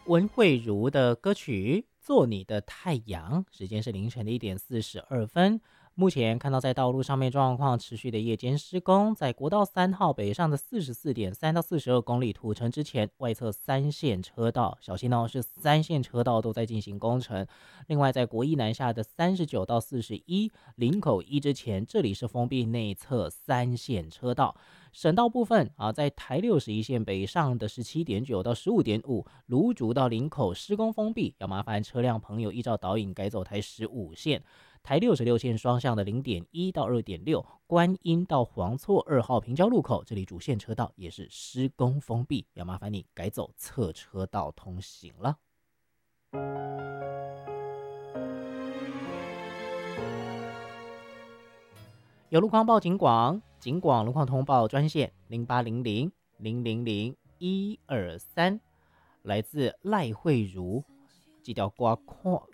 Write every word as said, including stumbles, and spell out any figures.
文慧茹的歌曲《做你的太阳》，时间是凌晨的一点四十二分。目前看到在道路上面状况持续的夜间施工，在国道三号北上的四十四点三到四十二公里土城之前，外侧三线车道小心哦，是三线车道都在进行工程。另外，在国一南下的三十九到四十一林口一之前，这里是封闭内侧三线车道。省道部分啊，在台六十一线北上的十七点九到十五点五，芦竹到林口施工封闭，要麻烦车辆朋友依照导引改走台十五线。台六十六线双向的零点一到二点六，观音到黄厝二号平交路口，这里主线车道也是施工封闭，要麻烦你改走侧车道通行了。有路况报警广，警广路况通报专线零八零零零零零一二三，来自赖慧茹，这条歌看